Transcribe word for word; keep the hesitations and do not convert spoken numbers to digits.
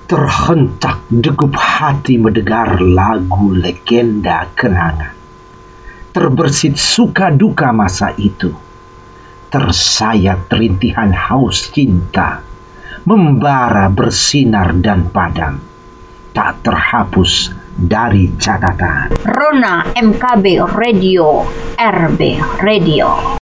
Terhentak degup hati mendengar lagu legenda kenangan. Terbersit suka duka masa itu. Tersayat rintihan haus cinta, membara bersinar dan padam, tak terhapus dari catatan. Rona M K B Radio, R B Radio.